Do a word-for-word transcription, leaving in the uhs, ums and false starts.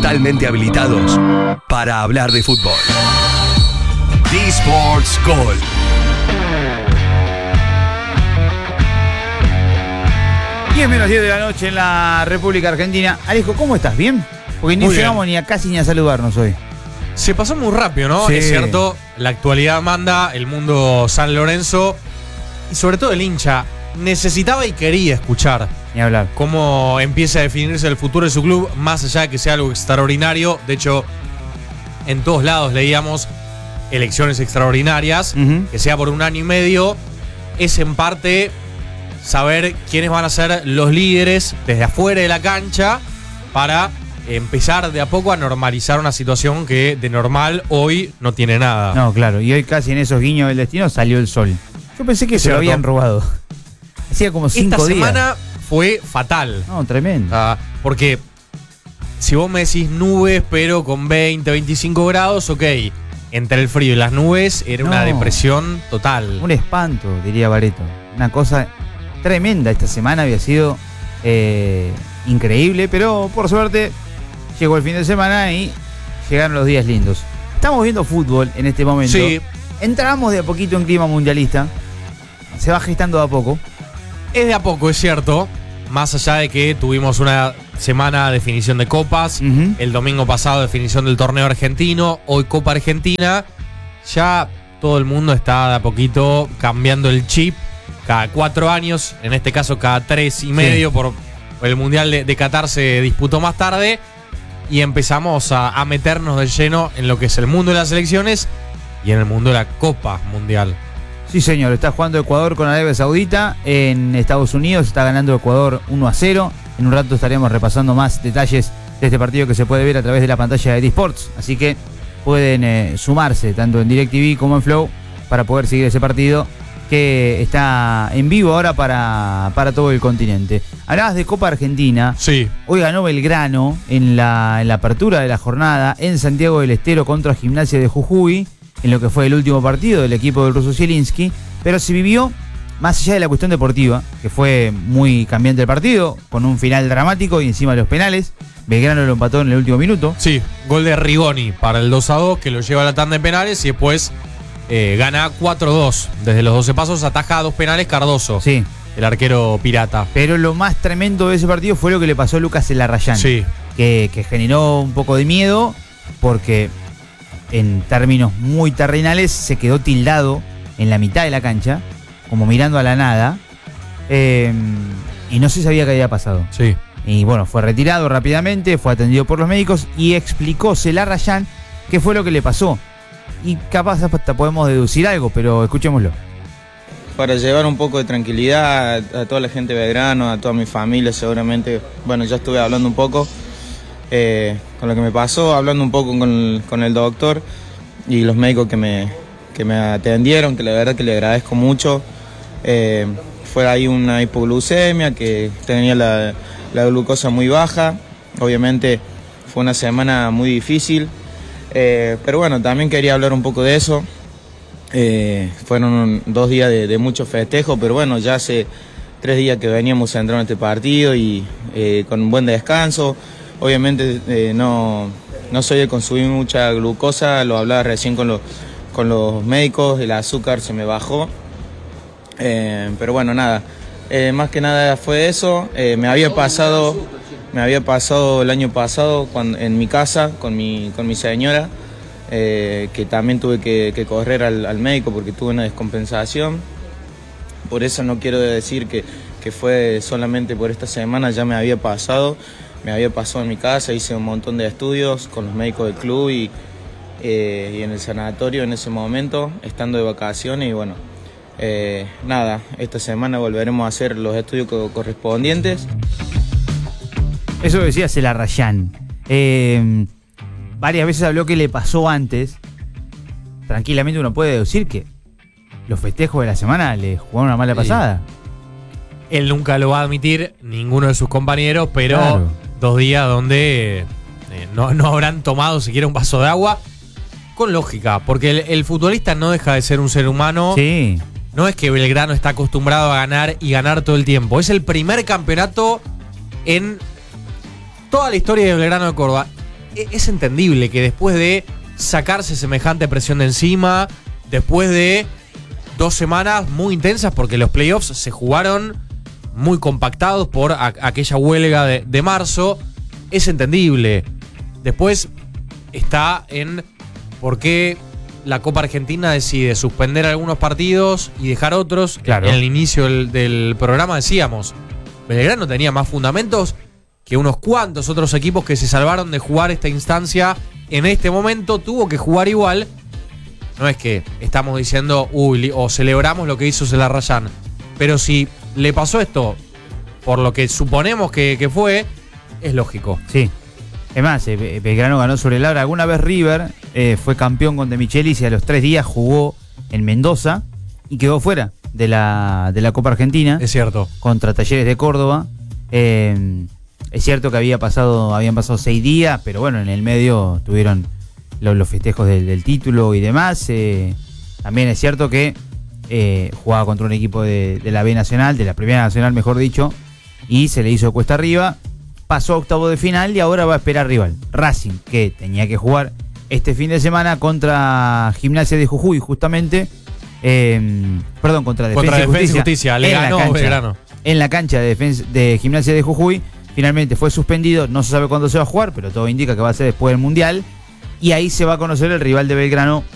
totalmente habilitados para hablar de fútbol. D-Sports Gol. diez menos diez de la noche en la República Argentina. Alejo, ¿cómo estás? ¿Bien? Porque ni Muy llegamos bien. ni a casi ni a saludarnos hoy. Se pasó muy rápido, ¿no? Sí. Es cierto, la actualidad manda, el mundo San Lorenzo y sobre todo el hincha necesitaba y quería escuchar Ni hablar. cómo empieza a definirse el futuro de su club, más allá de que sea algo extraordinario. De hecho, en todos lados leíamos elecciones extraordinarias, Uh-huh. que sea por un año y medio, es en parte saber quiénes van a ser los líderes desde afuera de la cancha para empezar de a poco a normalizar una situación que de normal hoy no tiene nada. No, claro. Y hoy casi en esos guiños del destino salió el sol. Yo pensé que Es se lo cierto. habían robado. Hacía como cinco Esta días. semana fue fatal. No, tremendo. Ah, porque si vos me decís nubes, pero con veinte, veinticinco grados, ok. Entre el frío y las nubes era No. una depresión total. Un espanto, diría Bareto. Una cosa tremenda. Esta semana había sido eh, increíble, pero por suerte llegó el fin de semana y llegaron los días lindos. Estamos viendo fútbol en este momento. Sí, Entramos de a poquito en clima mundialista. Se va gestando de a poco. es de a poco, es cierto. Más allá de que tuvimos una semana de definición de copas, Ujú. el domingo pasado definición del torneo argentino, hoy Copa Argentina, ya todo el mundo está de a poquito cambiando el chip. Cada cuatro años, en este caso cada tres y medio, por el Mundial de, de Qatar se disputó más tarde. Y empezamos a, a meternos de lleno en lo que es el mundo de las selecciones y en el mundo de la Copa Mundial. Sí, señor. Está jugando Ecuador con Arabia Saudita. En Estados Unidos está ganando Ecuador uno a cero. En un rato estaremos repasando más detalles de este partido que se puede ver a través de la pantalla de D-Sports. Así que pueden eh, sumarse tanto en DirecTV como en Flow para poder seguir ese partido que está en vivo ahora para, para todo el continente. Hablabas de Copa Argentina. Sí, Hoy ganó Belgrano en la, en la apertura de la jornada en Santiago del Estero contra Gimnasia de Jujuy, en lo que fue el último partido del equipo del ruso Zielinski, pero se vivió, más allá de la cuestión deportiva, que fue muy cambiante el partido, con un final dramático y encima de los penales. Belgrano lo empató en el último minuto. sí, gol de Rigoni para el dos a dos que lo lleva a la tanda de penales y después eh, gana cuatro dos. Desde los doce pasos ataja a dos penales Cardoso, Sí, el arquero pirata. pero lo más tremendo de ese partido fue lo que le pasó a Lucas Elarrayán, Sí, que, que generó un poco de miedo, porque en términos muy terrenales se quedó tildado en la mitad de la cancha, como mirando a la nada, eh, y no se sabía qué había pasado. sí. Y bueno, fue retirado rápidamente, fue atendido por los médicos y explicó Selarrayán qué fue lo que le pasó. Y capaz hasta podemos deducir algo, pero escuchémoslo. Para llevar un poco de tranquilidad a, a toda la gente de Belgrano, a toda mi familia seguramente. Bueno, ya estuve hablando un poco eh, con lo que me pasó, hablando un poco con, con el doctor y los médicos que me, que me atendieron, que la verdad que le agradezco mucho. Eh, fue ahí una hipoglucemia, que tenía la, la glucosa muy baja. Obviamente fue una semana muy difícil, eh, pero bueno, también quería hablar un poco de eso. Eh, fueron un, dos días de, de mucho festejo, pero bueno, ya hace tres días que veníamos centrados en este partido y eh, con un buen descanso. Obviamente eh, no, no soy de consumir mucha glucosa, lo hablaba recién con, los con los médicos, el azúcar se me bajó. Eh, pero bueno, nada, eh, más que nada fue eso. Eh, me había pasado, me había pasado el año pasado cuando, en mi casa con mi, con mi señora. Eh, que también tuve que, que correr al, al médico porque tuve una descompensación. Por eso no quiero decir que, que fue solamente por esta semana, ya me había pasado, me había pasado en mi casa, hice un montón de estudios con los médicos del club y, eh, y en el sanatorio en ese momento, estando de vacaciones y bueno, eh, nada, esta semana volveremos a hacer los estudios co- correspondientes. Eso decía Selarrayán. Eh, varias veces habló que le pasó antes. Tranquilamente uno puede deducir que los festejos de la semana le jugaron una mala Sí. pasada. Él nunca lo va a admitir, ninguno de sus compañeros, pero Claro. dos días donde eh, no, no habrán tomado siquiera un vaso de agua. Con lógica, porque el, el futbolista no deja de ser un ser humano. Sí. No es que Belgrano está acostumbrado a ganar y ganar todo el tiempo. Es el primer campeonato en toda la historia de Belgrano de Córdoba. es entendible que después de sacarse semejante presión de encima, después de dos semanas muy intensas, porque los playoffs se jugaron muy compactados por a, aquella huelga de, de marzo, es entendible. Después está en por qué la Copa Argentina decide suspender algunos partidos y dejar otros. Claro. En el inicio del, del programa decíamos, Belgrano tenía más fundamentos que unos cuantos otros equipos que se salvaron de jugar esta instancia en este momento, tuvo que jugar igual. No es que estamos diciendo, uy, o celebramos lo que hizo Celarrayán, pero si le pasó esto por lo que suponemos que, que fue, es lógico. Sí. Es más, eh, Belgrano ganó sobre el Abra. Alguna vez River eh, fue campeón con De Michelis y a los tres días jugó en Mendoza y quedó fuera de la, de la Copa Argentina. Es cierto. Contra Talleres de Córdoba. Eh, es cierto que había pasado, habían pasado seis días, pero bueno, en el medio tuvieron los, los festejos del, del título y demás. Eh, también es cierto que eh, jugaba contra un equipo de, de la B Nacional, de la Primera Nacional, mejor dicho, y se le hizo cuesta arriba. Pasó a octavo de final y ahora va a esperar rival. Racing, que tenía que jugar este fin de semana contra Gimnasia de Jujuy, justamente. Eh, perdón, contra Defensa, Contra y Defensa y Justicia. Justicia, le en la ganó cancha, Belgrano. En la cancha de, defensa, de Gimnasia de Jujuy. Finalmente fue suspendido, no se sabe cuándo se va a jugar, pero todo indica que va a ser después del Mundial. Y ahí se va a conocer el rival de Belgrano